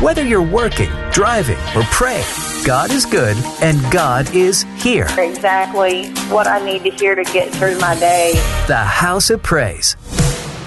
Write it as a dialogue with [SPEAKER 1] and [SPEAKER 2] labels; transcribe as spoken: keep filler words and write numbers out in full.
[SPEAKER 1] Whether you're working, driving, or praying, God is good and God is here.
[SPEAKER 2] Exactly what I need to hear to get through my day.
[SPEAKER 1] The House of Praise.